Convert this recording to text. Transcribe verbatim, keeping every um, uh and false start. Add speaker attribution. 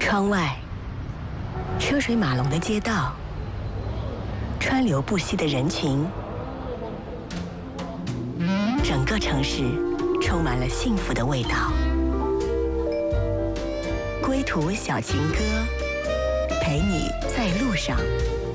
Speaker 1: 窗外，车水马龙的街道，川流不息的人群，整个城市充满了幸福的味道。归途小情歌，陪你在路上。